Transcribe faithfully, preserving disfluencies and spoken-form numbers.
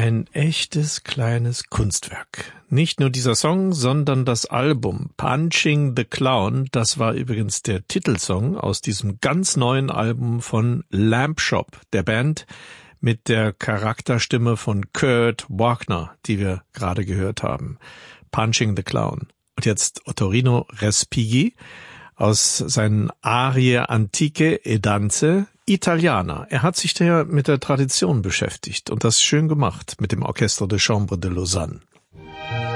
Ein echtes kleines Kunstwerk. Nicht nur dieser Song, sondern das Album Punching the Clown, das war übrigens der Titelsong aus diesem ganz neuen Album von Lamp Shop, der Band mit der Charakterstimme von Kurt Wagner, die wir gerade gehört haben. Punching the Clown. Und jetzt Ottorino Respighi aus seinen Arie Antiche e Danze Italiana. Er hat sich da mit der Tradition beschäftigt und das schön gemacht mit dem Orchestre de Chambre de Lausanne.